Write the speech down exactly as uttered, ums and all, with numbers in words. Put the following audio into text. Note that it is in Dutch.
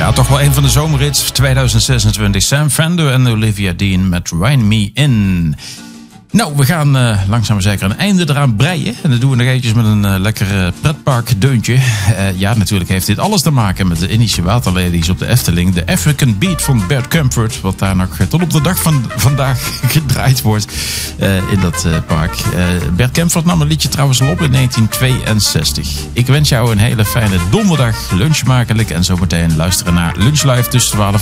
Ja, toch wel een van de zomerhits tweeduizend zesentwintig. Sam Fender en Olivia Dean met Ride Me In. Nou, we gaan uh, langzaam maar zeker een einde eraan breien. En dat doen we nog eventjes met een uh, lekker uh, pretparkdeuntje. Uh, ja, natuurlijk heeft dit alles te maken met de Indische waterlelies op de Efteling. De African Beat van Bert Comfort. Wat daar nog tot op de dag van vandaag gedraaid wordt uh, in dat uh, park. Uh, Bert Comfort nam een liedje trouwens al op in negentien tweeënzestig. Ik wens jou een hele fijne donderdag. Lunchmakelijk en zometeen luisteren naar Lunch Live tussen twaalf